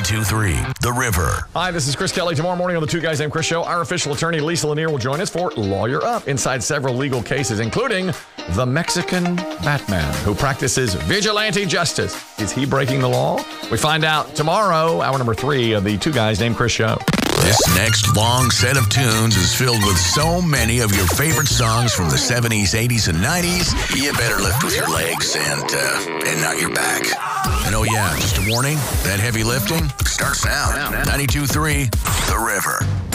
92.3 The River. Hi, this is Chris Kelly. Tomorrow morning on the Two Guys Named Chris show, our official attorney Lisa Lanier will join us for Lawyer Up inside several legal cases, including the Mexican Batman, who practices vigilante justice. Is he breaking the law? We find out tomorrow, hour number 3 of the Two Guys Named Chris show. This next long set of tunes is filled with so many of your favorite songs from the 70s, 80s, and 90s. You better lift with your legs and not your back. And oh yeah, just a warning, that heavy lifting starts now. 92.3 The River.